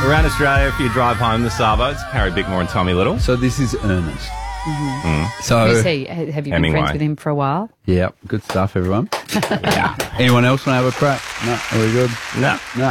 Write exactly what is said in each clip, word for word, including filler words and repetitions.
Around Australia, if you drive home the Sarbos, Harry Bickmore and Tommy Little. So this is Ernest. Mm-hmm. Mm. So who's he? Have you been Hemingway. friends with him for a while? Yeah, good stuff, everyone. Yeah. Anyone else want to have a crack? No, are we good? No. No.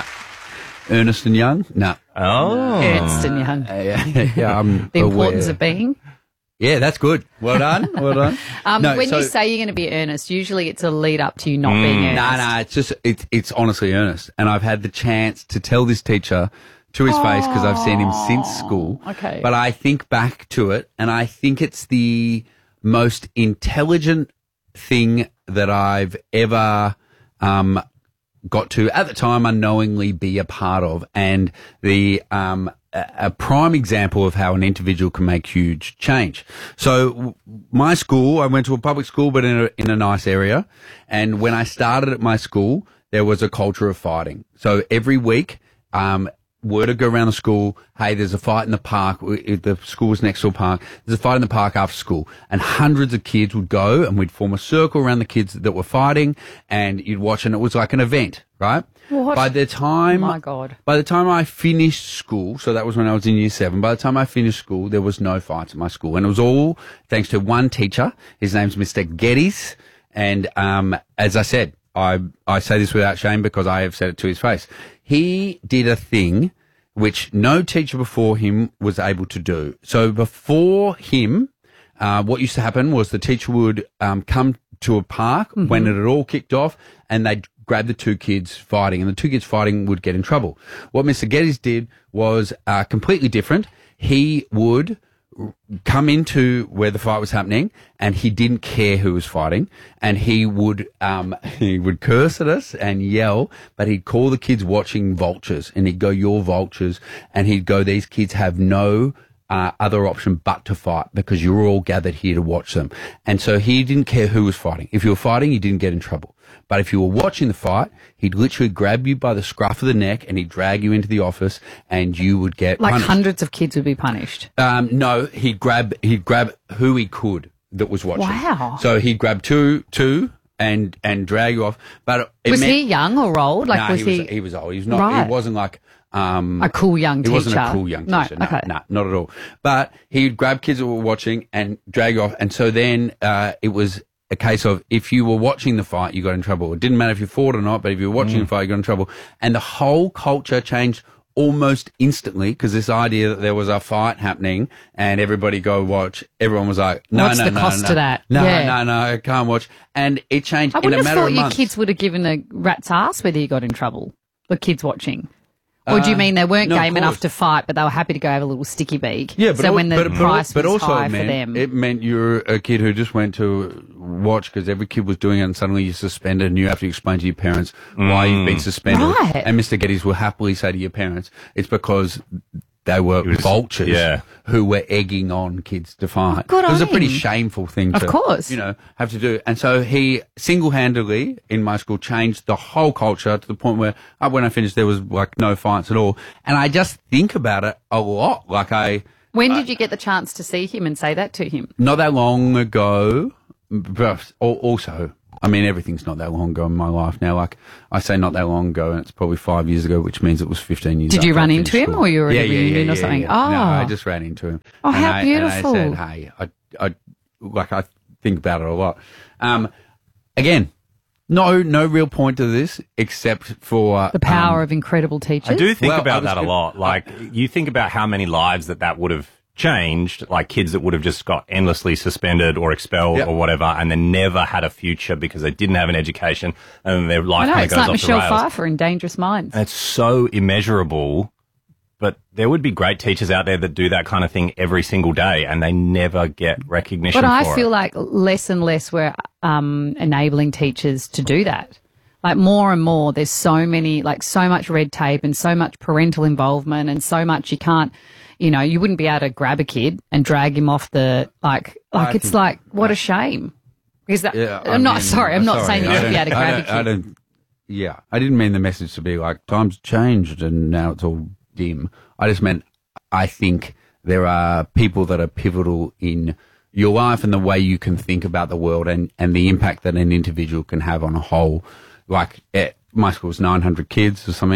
Ernest and Young? No. Oh. Ernst and Young. Uh, yeah, yeah, I'm The importance aware. of being. Yeah, that's good. Well done. Well done. Um, No, when so- you say you're going to be earnest, usually it's a lead up to you not being earnest. No, no, it's just, it's, it's honestly Ernest. And I've had the chance to tell this teacher to his face because I've seen him since school. Okay. But I think back to it and I think it's the most intelligent thing that I've ever, um, got to at the time unknowingly be a part of, and the um a, a prime example of how an individual can make huge change. So w- my school, I went to a public school but in a in a nice area, and when I started at my school there was a culture of fighting. So every week um word would go around the school, hey, there's a fight in the park. The school was next to a park. There's a fight in the park after school. And hundreds of kids would go and we'd form a circle around the kids that were fighting and you'd watch, and it was like an event, right? What? By the time, Oh my God. By the time I finished school, so that was when I was in year seven, by the time I finished school, there was no fights at my school. And it was all thanks to one teacher. His name's Mister Geddes. And, um, as I said, I, I say this without shame because I have said it to his face. He did a thing which no teacher before him was able to do. So before him, uh, what used to happen was the teacher would um, come to a park mm-hmm. when it had all kicked off, and they'd grab the two kids fighting, and the two kids fighting would get in trouble. What Mister Geddes did was uh, completely different. He would come into where the fight was happening, and he didn't care who was fighting, and he would um he would curse at us and yell, but he'd call the kids watching vultures, and he'd go, "You're vultures," and he'd go, "These kids have no uh, other option but to fight because you're all gathered here to watch them." And so he didn't care who was fighting. If you were fighting, you didn't get in trouble. But if you were watching the fight, he'd literally grab you by the scruff of the neck and he'd drag you into the office, and you would get Like punished. hundreds of kids would be punished. Um, no, he'd grab he'd grab who he could that was watching. Wow. So he'd grab two two and and drag you off. But it Was meant, he young or old? Like Nah, was he he, was he was old. He was not. Right. He wasn't like um a cool young He teacher? wasn't a cool young teacher. No, No, okay. no, not at all. But he'd grab kids that were watching and drag you off. And so then uh, it was a case of if you were watching the fight, you got in trouble. It didn't matter if you fought or not, but if you were watching Mm. the fight, you got in trouble. And the whole culture changed almost instantly because this idea that there was a fight happening and everybody go watch, everyone was like, no, What's no, the no, cost no, to that? No, Yeah. no, no, I can't watch. And it changed I in wouldn't a have matter thought of your months. kids would have given a rat's ass whether you got in trouble. The kids watching. Or do you Uh, mean they weren't no, of game enough course. to fight, but they were happy to go have a little sticky beak? Yeah, but so al- when the but, but, price but was also high it meant, for them, it meant you're a kid who just went to watch because every kid was doing it, and suddenly you're suspended, and you have to explain to your parents why you've been suspended. Right. And Mister Geddes will happily say to your parents, it's because they were was- vultures yeah. who were egging on kids to fight. Good it was on a pretty him. shameful thing Of to, course. you know, have to do. And so he single-handedly in my school changed the whole culture to the point where uh, when I finished there was like no fights at all. And I just think about it a lot. Like I, when did you get the chance to see him and say that to him? not that long ago, but al- also, I mean, everything's not that long ago in my life now. Like, I say not that long ago, and it's probably five years ago, which means it was fifteen years Did you after I run finished into him, school. or you were at yeah, a yeah, reunion yeah, or yeah, something? yeah. No, Oh. I just ran into him. Oh, And how I, beautiful. And I said, hey, I, I, like, I think about it a lot. Um, again, no, no real point to this except for The power um, of incredible teachers. I do think Well, I about was that a gonna- lot. Like, you think about how many lives that that would have changed, like kids that would have just got endlessly suspended or expelled Yep. or whatever, and then never had a future because they didn't have an education, and their I life know, kind of it's goes like off Michelle the rails. Pfeiffer in Dangerous Minds. And it's so immeasurable, but there would be great teachers out there that do that kind of thing every single day, and they never get recognition But I for feel it. like less and less we're um, enabling teachers to do that. Like more and more, there's so many, like so much red tape and so much parental involvement and so much you can't, you know, you wouldn't be able to grab a kid and drag him off the, like, like I it's think- like, what a shame. Because that, Yeah, I I'm not, mean, sorry, I'm not sorry, saying you I should be able to don't- I grab a don't- I kid. don't, yeah, I didn't mean the message to be like times changed and now it's all dim. I just meant I think there are people that are pivotal in your life and the way you can think about the world and, and the impact that an individual can have on a whole. Like at my school's nine hundred kids or something.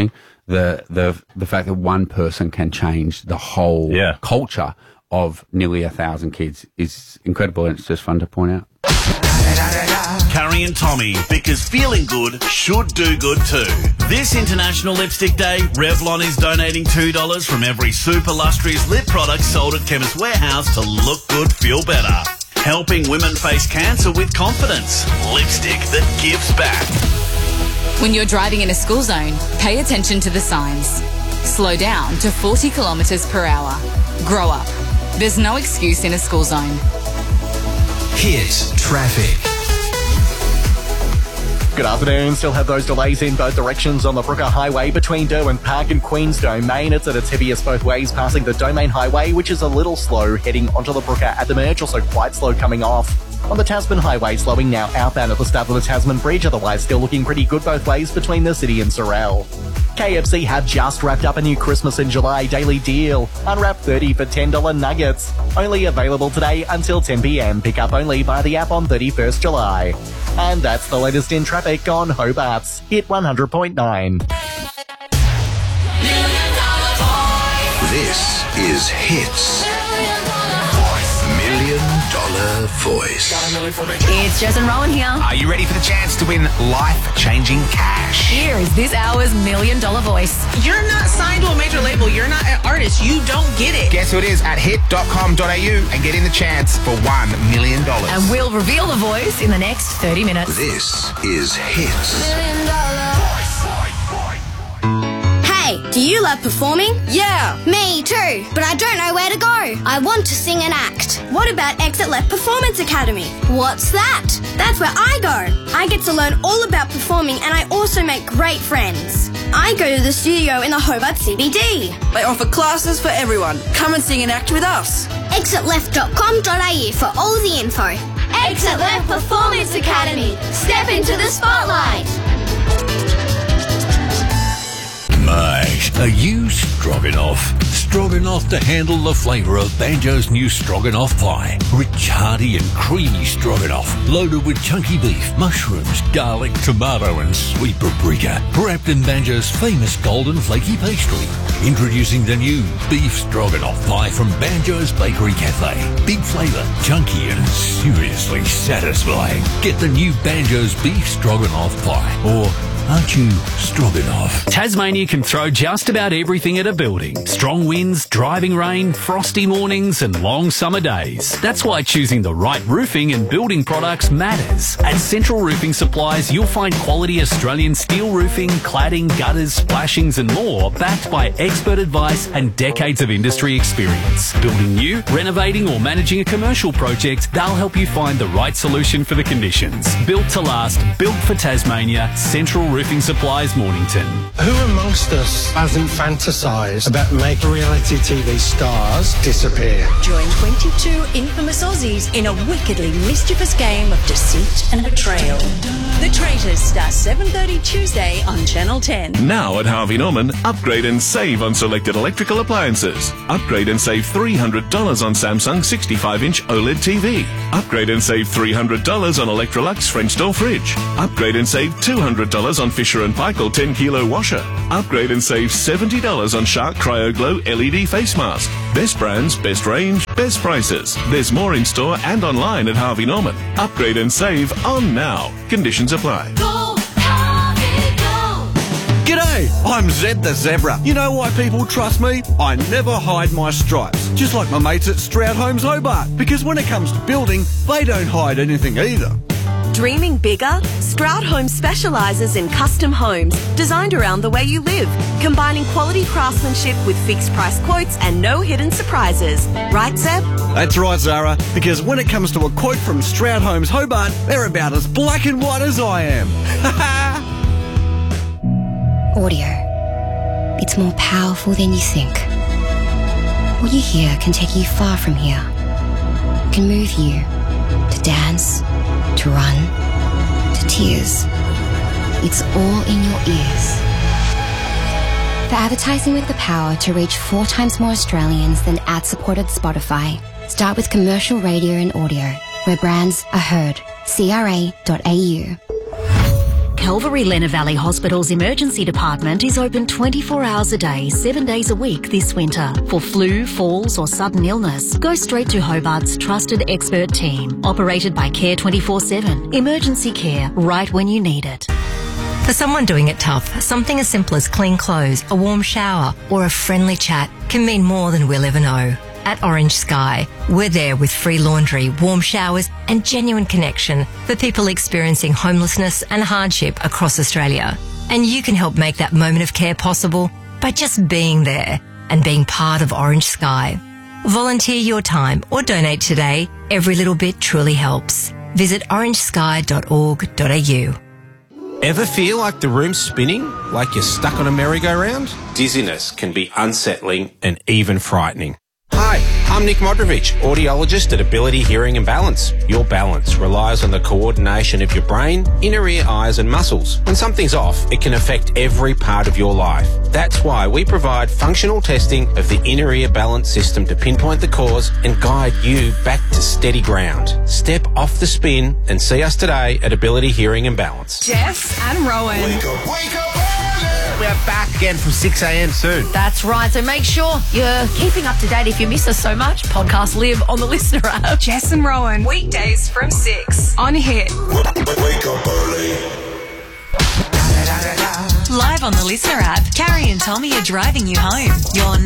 the the the fact that one person can change the whole Yeah. culture of nearly a thousand kids is incredible, and it's just fun to point out. Carrie and Tommy, because feeling good should do good too. This International Lipstick Day, Revlon is donating two dollars from every super lustrous lip product sold at Chemist Warehouse to look good, feel better. Helping women face cancer with confidence. Lipstick that gives back. When you're driving in a school zone, pay attention to the signs. Slow down to forty kilometres per hour. Grow up. There's no excuse in a school zone. Hit traffic. Good afternoon. Still have those delays in both directions on the Brooker Highway between Derwent Park and Queen's Domain. It's at its heaviest both ways, passing the Domain Highway, which is a little slow heading onto the Brooker at the merge, also quite slow coming off. On the Tasman Highway, slowing now outbound at the start of the Tasman Bridge, otherwise still looking pretty good both ways between the city and Sorell. K F C have just wrapped up a new Christmas in July daily deal. Unwrap thirty for ten dollars nuggets. Only available today until ten p.m. Pick up only by the app on thirty-first of July. And that's the latest in traffic on Hobart's Hit one hundred point nine. This is Hits. Million Dollar Voice. It's Jess and Rowan here. Are you ready for the chance to win life-changing cash? Here is this hour's Million Dollar Voice. You're not signed to a major label. You're not an artist. You don't get it. Guess who it is at hit dot com dot a u and get in the chance for one million dollars. And we'll reveal the voice in the next thirty minutes. This is Hits. Hey, do you love performing? Yeah. Me too, but I don't know where to go. I want to sing and act. What about Exit Left Performance Academy? What's that? That's where I go. I get to learn all about performing and I also make great friends. I go to the studio in the Hobart C B D. They offer classes for everyone. Come and sing and act with us. exit left dot com dot a u for all the info. Exit Left Performance Academy. Step into the spotlight. Mate, are you stroganoff? Stroganoff to handle the flavour of Banjo's new stroganoff pie. Rich, hearty and creamy stroganoff, loaded with chunky beef, mushrooms, garlic, tomato and sweet paprika. Wrapped in Banjo's famous golden flaky pastry. Introducing the new beef stroganoff pie from Banjo's Bakery Cafe. Big flavour, chunky and seriously satisfying. Get the new Banjo's beef stroganoff pie. Or aren't you stroganoff? Tasmania can throw just about everything at a building. Strong winds, driving rain, frosty mornings and long summer days. That's why choosing the right roofing and building products matters. At Central Roofing Supplies, you'll find quality Australian steel roofing, cladding, gutters, splashings and more, backed by expert advice and decades of industry experience. Building new, renovating or managing a commercial project, they'll help you find the right solution for the conditions. Built to last, built for Tasmania, Central Roofing Supplies, Mornington. Who amongst us hasn't fantasised about making reality T V stars disappear? Join twenty-two infamous Aussies in a wickedly mischievous game of deceit and betrayal. The Traitors starts seven thirty Tuesday on Channel ten. Now at Harvey Norman, upgrade and save on selected electrical appliances. Upgrade and save three hundred dollars on Samsung sixty-five inch OLED T V. Upgrade and save three hundred dollars on Electrolux French door fridge. Upgrade and save two hundred dollars on Fisher and Paykel ten kilo washer. Upgrade and save seventy dollars on Shark Cryo Glow L E D face mask. Best brands, best range, best prices. There's more in store and online at Harvey Norman. Upgrade and save on now. Conditions apply. Go, Harvey, go. G'day, I'm Zed the Zebra. You know why people trust me? I never hide my stripes. Just like my mates at Stroud Homes Hobart. Because when it comes to building, they don't hide anything either. Dreaming bigger? Stroud Homes specialises in custom homes designed around the way you live, combining quality craftsmanship with fixed price quotes and no hidden surprises. Right, Zeb? That's right, Zara, because when it comes to a quote from Stroud Homes Hobart, they're about as black and white as I am. Audio. It's more powerful than you think. What you hear can take you far from here. It can move you to dance, to run, to tears. It's all in your ears. For advertising with the power to reach four times more Australians than ad-supported Spotify, start with commercial radio and audio, where brands are heard. C R A dot A U. Calvary Lenna Valley Hospital's emergency department is open twenty-four hours a day, seven days a week this winter. For flu, falls or sudden illness, go straight to Hobart's trusted expert team, operated by Care twenty-four seven. Emergency care right when you need it. For someone doing it tough, something as simple as clean clothes, a warm shower, or a friendly chat can mean more than we'll ever know. At Orange Sky, we're there with free laundry, warm showers, and genuine connection for people experiencing homelessness and hardship across Australia. And you can help make that moment of care possible by just being there and being part of Orange Sky. Volunteer your time or donate today. Every little bit truly helps. Visit orange sky dot org dot a u. Ever feel like the room's spinning? Like you're stuck on a merry-go-round? Dizziness can be unsettling and even frightening. Hi, I'm Nick Modrovich, audiologist at Ability Hearing and Balance. Your balance relies on the coordination of your brain, inner ear, eyes and muscles. When something's off, it can affect every part of your life. That's why we provide functional testing of the inner ear balance system to pinpoint the cause and guide you back to steady ground. Step off the spin and see us today at Ability Hearing and Balance. Jess and Rowan. Wake up, wake up early. We're back again from six a.m. soon. That's right. So make sure you're keeping up to date. If you miss us so much, podcasts live on the Listener app. Jess and Rowan, weekdays from six on Hit. Wake up early. Live on the Listener app, Carrie and Tommy are driving you home. Your